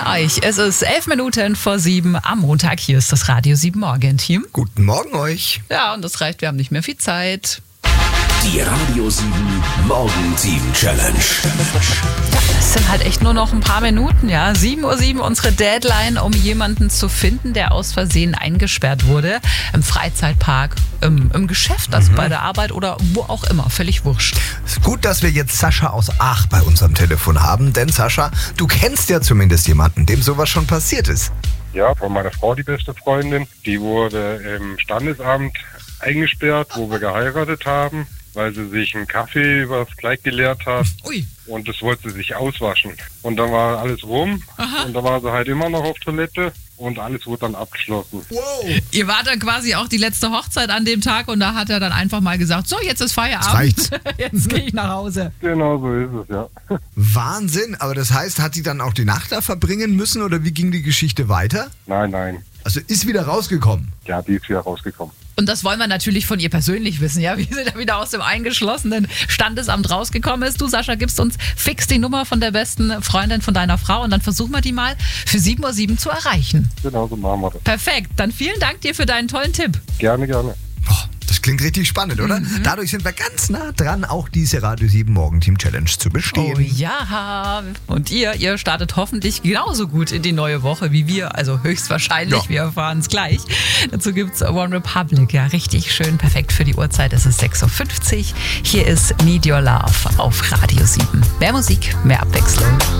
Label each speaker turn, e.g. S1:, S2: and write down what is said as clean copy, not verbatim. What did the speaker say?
S1: euch. Es ist 11 Minuten vor 7 am Montag. Hier ist das Radio 7 Morgen-Team.
S2: Guten Morgen euch.
S1: Ja, und das reicht, wir haben nicht mehr viel Zeit.
S3: Die Radio 7 Morgen-Team Challenge.
S1: Es sind halt echt nur noch ein paar Minuten, ja. 7:07 Uhr unsere Deadline, um jemanden zu finden, der aus Versehen eingesperrt wurde. Im Freizeitpark, im Geschäft, also bei der Arbeit oder wo auch immer. Völlig wurscht.
S2: Ist gut, dass wir jetzt Sascha aus Aach bei uns am Telefon haben. Denn Sascha, du kennst ja zumindest jemanden, dem sowas schon passiert ist.
S4: Ja, von meiner Frau, die beste Freundin. Die wurde im Standesamt eingesperrt, wo wir geheiratet haben, weil sie sich einen Kaffee übers Kleid geleert hat.
S1: Ui.
S4: Und das wollte sie sich auswaschen. Und dann war alles rum.
S1: Aha.
S4: Und da war sie halt immer noch auf Toilette. Und alles wurde dann abgeschlossen.
S2: Wow.
S1: Ihr wart dann quasi auch die letzte Hochzeit an dem Tag und da hat er dann einfach mal gesagt, so, jetzt ist Feierabend.
S2: reicht's.
S1: Jetzt gehe ich nach Hause.
S4: Genau so ist es, ja.
S2: Wahnsinn. Aber das heißt, hat sie dann auch die Nacht da verbringen müssen oder wie ging die Geschichte weiter?
S4: Nein.
S2: Also ist wieder rausgekommen.
S4: Ja, die ist wieder rausgekommen.
S1: Und das wollen wir natürlich von ihr persönlich wissen, ja, wie sie da wieder aus dem eingeschlossenen Standesamt rausgekommen ist. Du, Sascha, gibst uns fix die Nummer von der besten Freundin von deiner Frau und dann versuchen wir die mal für 7:07 Uhr zu erreichen.
S4: Genau so machen wir das.
S1: Perfekt, dann vielen Dank dir für deinen tollen Tipp.
S4: Gerne.
S2: Boah, das klingt richtig spannend, oder? Dadurch sind wir ganz nah dran, auch diese Radio 7 Morgen-Team Challenge zu bestehen.
S1: Oh ja, und ihr startet hoffentlich genauso gut in die neue Woche wie wir, also höchstwahrscheinlich,
S2: Ja.
S1: wir erfahren es gleich. Dazu gibt's One Republic, ja, richtig schön, perfekt für die Uhrzeit, es ist 6:50 Uhr. Hier ist Need Your Love auf Radio 7. Mehr Musik, mehr Abwechslung.